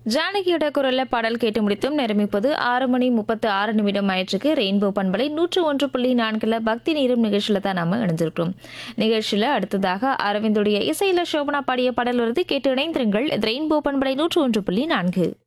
ஜானகியோட குரல்ல பாடல் கேட்டு முடித்தும் நிரம்பிப்பது 6 மணி 36 நிமிடம் ஆயிற்றுக்கு. ரெயின்போ பண்பலை 101.4 பக்தி நீரும் நிகழ்ச்சியில தான் நாம இணைஞ்சிருக்கிறோம். நிகழ்ச்சியில அடுத்ததாக அரவிந்துடைய இசையில சோபனா பாடிய பாடல் வருது, கேட்டு இணைந்திருங்கள். இது ரெயின்போ பண்பலை 101.4.